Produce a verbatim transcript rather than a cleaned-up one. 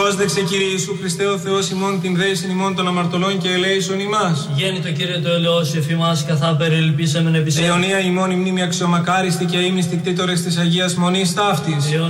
Πρόσδεξε, Κύριε Ιησού Χριστέ ο Θεός ημών, την δέησιν ημών των αμαρτωλών και ελέησον ημάς. Γέννητο Κύριε το ελαιός εφημάς, καθά περιλυπήσαμεν επισέ. Αιωνία ημών η μνήμη αξιομακάριστη και ήμνηστη κτήτορες της Αγίας Μονής ταύτης.